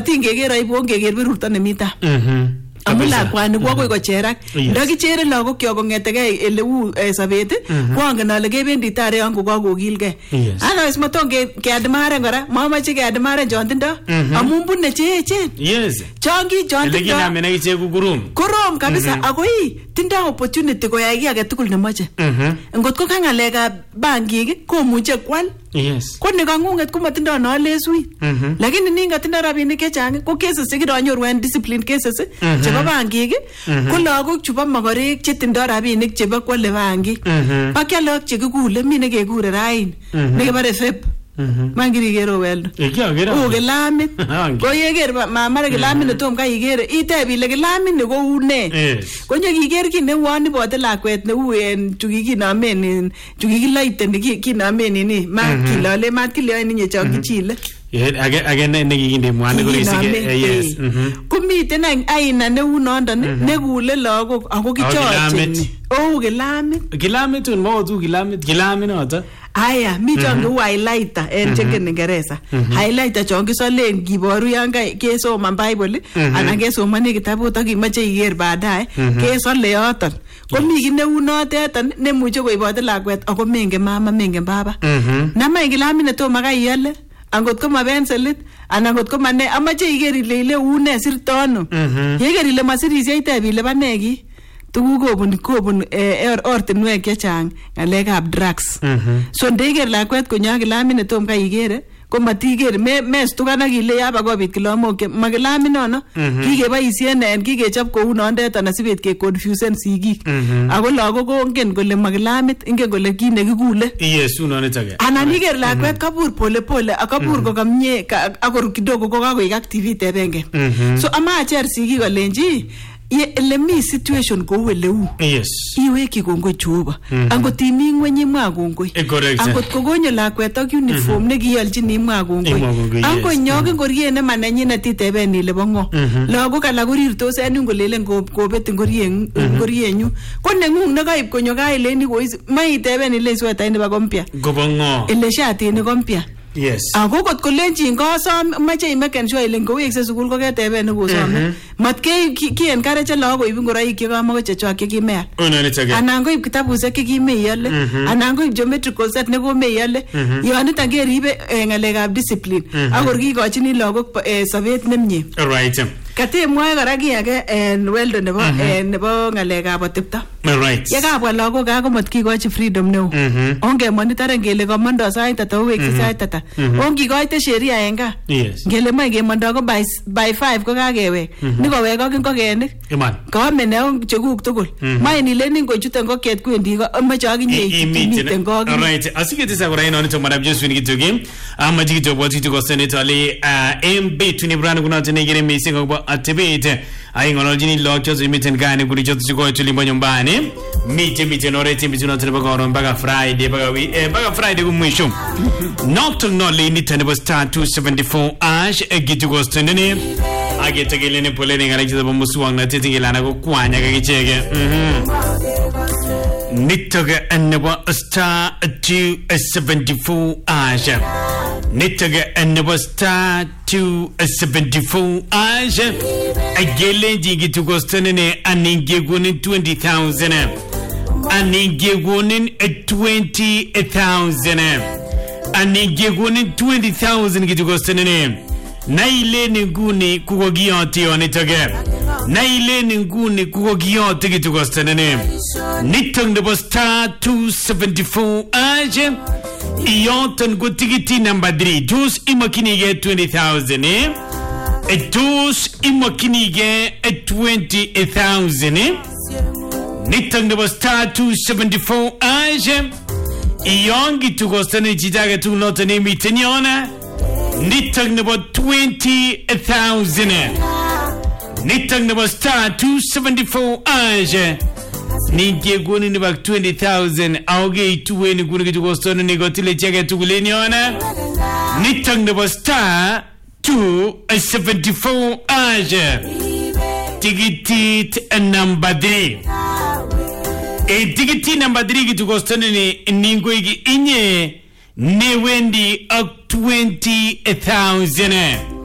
matingegero ibo ngeger berurto nemita amula kwani kwa koi kocherak ndakichere lagok kyok kongetegei ele u sabet kwangen ale kebendi tare yangu kokokilgei ana ismatonge keadmaren kora mamache keadmaren jontindo amun bunne cheechen chongi jontindo lekinamene iche korom kabisa akoi tindo opportunity koyai ki age tugul nemoche ngotko ka ngalekab bankik komuche kwal ko ne kangunget ko matindo no lesui lakini ninga tindo rabinik chechang ko cases chekironyoru en discipline cases chebo bankik ko lagok chubo magorek chetindo rabinik chebo kwale bankik pakyalok chekikule mine kekure rain nekebare feb mangiri gero weldo o gelamit ko yeger mamare gelamit ne tom ka igere itebi le gelamit ne ko une ko nyekiger ki ne wani bote lakwet ne u en chukikinamen chukikilaiten kinamen ni ma kilale mat kilyo ni nye chok kichile age ne kikinde mwane ko yes kumiten aina ne u nondon ne kule lagok ako kichoche o gelamit un mo tu gelamit noto aya mi chonge highlighter en cheken Ingereza highlighter chonge solen kiboru yan kesoman Bible anan kesomani kitabut ak imache iger baadaye kesole yoton ko mi ki neu notetan nemuche koibote lakwet ako mengen mama mengen baba nama kilamit ne tomo ka iale angot ko mabenselit anan ngot ko mane amache iger ile une sirtono yeger ile masirisia itebi ile baneki tuguk kobun ortinwek chechang ngalekab drugs so ndeger lakwet konyo kilamit ne tom ka igere ko matiger mestukana kile yaba kobit kilomok makilamit nono kikeboisien en kikechop kou nondet ana sibet ke confusion sigik ako lagok kongen kole makilamit ingen kole kit nekikule yes unonitage anan iger lakwet kabur pole pole akabur kokamie akor kidogo ko kakoik active tebenge so amacher sigik kolenji ele mi situation ko ele u iweki kongoi Jehova angot imi ngwenye mwa kongoi angot kogonyo lakwet ak uniform ne kialchini mwa kongoi angot nyogen ngorie ne manenyin atiteben ile bongo lagok alak korirtos en ngolelen kobet ngorienyu ko nengung ne kaib konyo kaileni kois maiteben ile sweta ni ba kompya gobongo ile shati ni kompya yes ako kot kolenjin kosom mache imeken sure ile ngowekse sukul ko keteben ne kosome matke ki encourage lagok koib ngoroik che kamako chechwak che kimeal anan koib kitabushek che kimeyale anan koib geometrical set ne komeyale yoniton keribe ngalekab discipline akor kikochini lagok sobet nemie right katemwae kora ki age en weldo nebo ngalekab atepto right yekabwa lagok akomot kikochi freedom neo onge monitoren kele komondo sait ata owekse sait ata ongikoite sheria en gaa ngele mai kemondo ko by 5 ko kakewek nikowek ak ngokenik kaome ne chekuk tugul mai nilenin kochute ngokiet kwendi amache akinye imiten kok right asiketisa kora inonito madam Josephine Kitogi amaji kitoboti to senator le MB tuni brand kuna tenegere misi ko atebete ayingololjini lokcho imiten gane kuri choto chiko tulimbo nyumbani mite norete mite noteba ko mpaka Friday mpaka Friday kumwisho nocturnal ni tenebo star 274 ash gitugo stendene agetegelene polene ngalajiza bomusuwang na tetingelana ko kwanya kagichege nitoga annebo star 274 ash nitoga annebo star 274 ash agelenji gitugo stendene aningeguni 20,000 aningeguni 20,000 aningeguni 20,000 gitugo stendene naile nguni kuko giyoti onitoge naile nguni kuko giyoti gitugo stendene nitong nebo star 274 aje iyoton go tikiti number 3 dus imakinige 20,000 dus imakinige 20,000 nitong nebo star 274 aje iyongi tugo stendene chitage tu notone miteniona nitang nebo 20,000 nitang nebo star 274 aje ninge goni nebo 20,000 auge ituweni guni kitugo stone negotile chege tuguleni ona nitang nebo star 274 aje tigitit number 3 tigiti number 3 kitugo stone ni ningo igi inye Newendi up 20,000